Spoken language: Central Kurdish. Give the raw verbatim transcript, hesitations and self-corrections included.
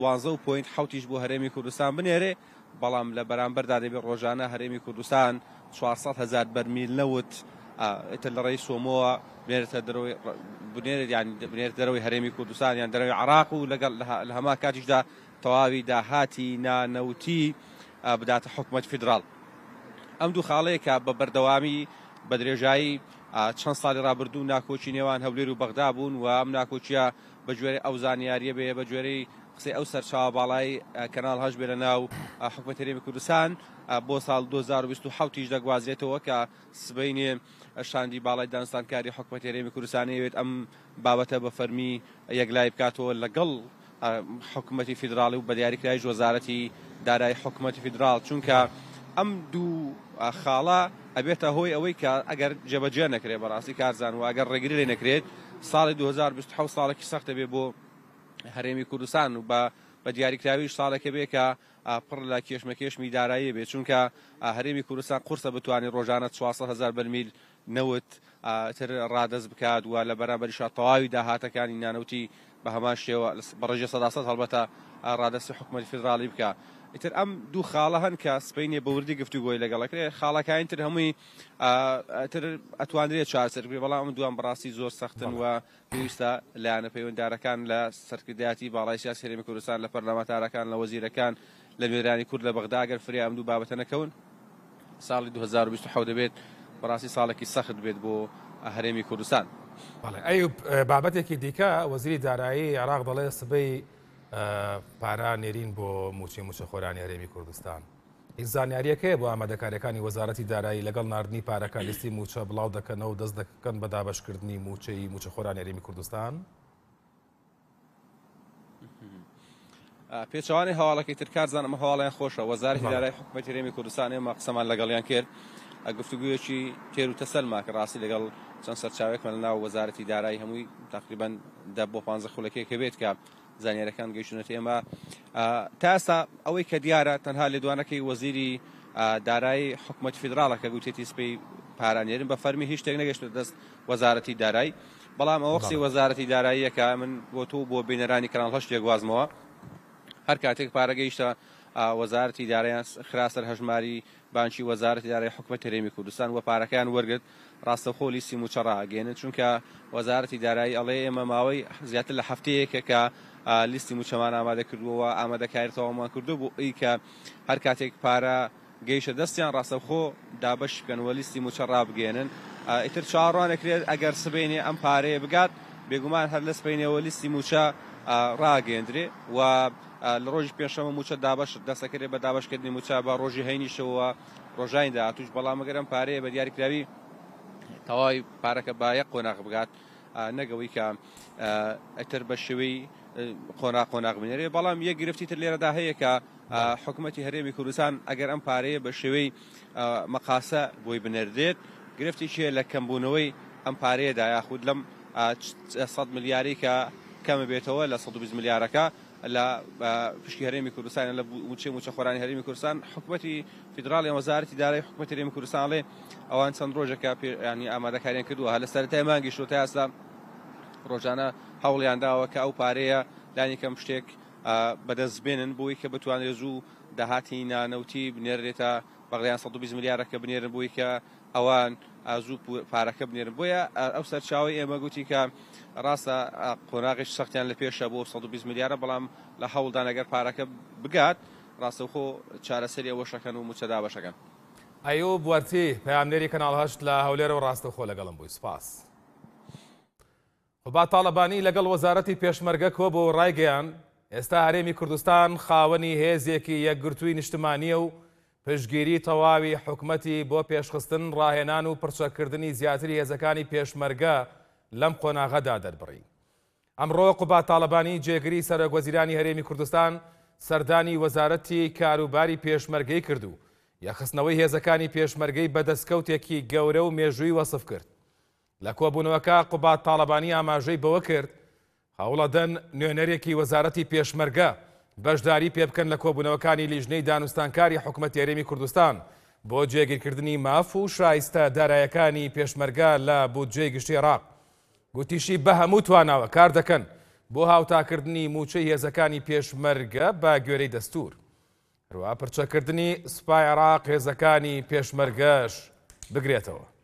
دوانزە و پۆینت حوتیش بۆ هەرێمی کوردستان بنێرێ بەڵام لە بەرامبەردا دەبێت ڕۆژانە هەرێمی کوردستان چوارسەد هەزار بەرمیل نەوت ئیتر لە ڕێی سۆمۆوە بنێرێتە دەرەوەی بنێرێت یانی بنێرێت دەرەوەی هەرێمی کوردستان یان دەرەوەی عێراق و لەگەڵ لە هەما کاتیشدا تەواوی داهاتی نانەوتی بداتە حکومەت فیدراڵ. ئەم دوو خاڵەیەکە بە بەردەوامی بە درێژایی چەند ساڵی ڕابردوو ناکۆچی نێوان هەولێر و بەغدا بوون و ئەم ناکۆچیە بە گوێرەی ئەو زانیاریە بێ بە گوێرەی قسەی ئەو سەرچاوە باڵای کەناڵ هەژ بێ لە ناو حکومەت هەرێمی کوردستان بۆ ساڵ دوو هەزار و بیست و حەوتیش دەگوازرێتەوە کە سبەینێ شاندی باڵای دانستانکاری حکومەت هەرێمی کوردستانی ئەوێت ئەم بابەتە بە فەرمی یەکلای بکاتەوە لەگەڵ حکومەتی فیدراڵی و بە دیاریکراوی وەزارەتی دارایی حکومەتی فیدراڵ چونکە ئەم دوو خاڵە ئەبێتە هۆی ئەوەی کە ئەگەر جێبەجێ نەکرێت بەڕاستی کارزان و ئەگەر ڕێگری لێ نەکرێت ساڵی دوو هەزار و بیست و حەوت ساڵێکی سەختە بێ بۆ هەرێمی کوردستان و بە دیاریکراویش ساڵێکە بێ کە پڕ لە کێشمەکێشمی دارایی بێت چونکە هەرێمی کوردستان قورسە بتوانێت ڕۆژانە چوارسەد هەزار بەرمیل نەوت تر ڕادەست بکات و لە بەرامبەریشا تەواوی داهاتەکانی نانەوتی بە هەمان شێوە بە ڕێژەی سەد سەد هەڵبەتە ڕادەستی حکومەتی فیدراڵی بکە. ئیتر ئەم دوو خاڵە هەن کە سبەینێ بە وردی گفتوگۆی لەگەڵەکرێ خاڵەکانی تر هەمووی تر ئەتوانرێت چارەسەر بکرێت بەڵام ئەم دوان بەڕاستی زۆر سەختن و پێویستە لایەنە پەیوەنددارەکان لە سەرکردایەتی باڵای سیاسی هەرێمی کوردستان لە پەرلەمانتارەکان لە وەزیرەکان لە نوێرانی کورد لە بەغدا ئەگەر فرێ ئەم دوو بابەتە نەکەون ساڵی دوو هەزار و بیست و حەوت دەبێت بەڕاستی ساڵێکی سەخت بێت بۆ هەرێمی کوردستان. ئەیوب بابەتێکی دیکە وەزیری دارایی عێراق دەڵێ سبەی پارە نێرین بۆ موچی موچەخۆرانی هەرێمی کوردستان. هیچ زانیاریەکەیە بۆ ئامادەکاریەکانی وەزارەتی دارایی لەگەڵ ناردنی پارەکە لیستی موچە بڵاو دەکەنەوە و دەست دەکەن بە دابەشکردنی موچەی موچەخۆرانی هەرێمی کوردستان؟ پێچەوانی هەواڵەکەی تر کارزان ئەمە هەواڵیان خۆشە وەزارەتی دارایی حکومەتی هەرێمی کوردستان ئێمە قسەمان لەگەڵیان کرد گفتوگویەکی تێر و تەسەلما کە ڕاستی لەگەڵ چەند سەرچاوێکمان لەناو وەزارەتی دارایی هەمووی تقریبان دە بۆ پانزە خولەکەیەکە بێت کە زانیاریەکان گەیشتونەتە ئێمە تا ئێستا ئەوەی کە دیارە تەنها لێدوانەکەی وەزیری دارایی حکومەتی فیدراڵە کە گوتێتی سپەی پارانێرن بە فەرمی هیچ شتێک نەگەشتە دەست وەزارەتی دارایی بەڵام ئەوە قسەی وەزارەتی داراییەکە من بۆ تۆ بۆ بینەرانی کەناڵ هەشت گوازمەوە هەر کاتێک پارە گەیشتە وەزارەتی داراییان خراسەر هەژماری بانکی وەزارەتی دارایی حکومەتی هەرێمی کوردستان و پارەکەیان وەرگرت ڕاستەوخۆ لیستی موچە ڕاگەێنن چونکە وەزارەتی دارایی ئەڵێ ئێمە ماوەی زیاتر لە هەفتەیەکە کە لیستی موچەمان ئامادە کردووە ئامادەکاریتەوەمان کردو بۆ ئەی کە هەر کاتێک پارە گەیشتە دەستیان ڕاستەوخۆ دابەش بکەنەوە لیستی موچە ڕابگەێنن ئیتر چاڕوانەکرێت ئەگەر سبەینێ ئەم پارەیە بگات بێگومان هەر لە سبەینەوە لیستی موچە ڕاگەێنرێ و لە ڕۆژی پێشەمە موچە دابش دەسەکرێت بە دابشکردنی موچە بە ڕۆژی هەینیشەوە ڕۆژایندا توش بەڵام ئەگەرم پارەیە بە دیاریکراوی تەواوی پارەکە با یەک قۆناغ بگات نەگەوەی کە ئەتر بە شێوەی قۆناغ قۆناغ بنێرێ بەڵام یەک گرفتی تر لێرەدا هەیە کە حکومەتی هەرێمی کوردستان ئەگەر ئەم پارەیە بە شێوەی مەقاسە بۆی بنێردێت گرفتی چیە لە کەمبوونەوەی ئەم پارەیەدا یاخود لەم سەد ملیاری کە کەمە بێتەوە لە سەد و بیست ملیارەکە لە پشتی هەرێمی کوردستان لە موچێ موچەخۆرانی هەرێمی کوردستان حکومەتی فیدراڵی وەزارەتی دارایی حکومەتی هەرێمی کوردستان لێ ئەوان چەند ڕۆژێکە ینی ئامادەکاریان کردووە لە سەرەتای مانگی شۆ تا ئێستا ڕۆژانە هەوڵیان داوە کە ئەو پارەیە لانی کەم شتێک بەدەستبێنن بۆی کە بتوانێت زوو داهاتی نانەوتی بنێرێتە بەغڵیان سەد و بیست ملیارەکە بنێرن بۆی کە ئەوان زوو پارەکە بنێرن بۆیە ئەو سەرچاوی ئێمە گوتی کە ڕاستە قۆناغیش سەختیان لە پێشە بۆ سەد و بیست ملیارە بەڵام لە هەوڵدان ئەگەر پارەکە بگات ڕاستەوخۆ چارەسەری ئەوە شەکەن و موچە دابەشەکەن. ئەیوب وەرتی پەیامنێری کەناڵ هەشت لە هەولێرەوە ڕاستەوخۆ لەگەڵم بووی سوپاس. خۆبا تاڵەبانی لەگەڵ وەزارەتی پێشمەرگە کۆ بۆ ڕایگەیان ئێستا هەرێمی کوردستان خاوەنی هێزێکی یەکگرتووی نیشتمانیە و پشتگیری تەواوی حکومەتی بۆ پێشخستن ڕاهێنان و پرچەکردنی زیاتری هێزەکانی پێشمەرگە لەم قۆناغەدا دەربڕی. ئەمڕۆ قوبا تاڵەبانی جێگری سەرۆکوەزیرانی هەرێمی کوردستان سەردانی وەزارەتی کاروباری پێشمەرگەی کردو یەخستنەوەی هێزەکانی پێشمەرگەی بەدەستکەوتێکی گەورە و مێژووی وەسف کرد. لە کۆبوونەوەکە قوبا تاڵەبانی ئاماژەی بەوە کرد هەوڵەدەن نوێنەرێکی وەزارەتی پێشمەرگە بەشداری پێ بکەن لە کۆبوونەوەکانی لیژنەی دانوستانکاری حکومەتی هەرێمی کوردستان بۆ جێگیرکردنی ماف و شایستە دارایەکانی پێشمەرگە لە بودجەی گشتی عێراق. گوتیشی بە هەموو تواناوە کار دەکەن بۆ هاوتاکردنی موچەی هێزەکانی پێشمەرگە بە گوێرەی دەستور. هەروەها پرچەکردنی سوپای عێراق هێزەکانی پێشمەرگەش بگرێتەوە.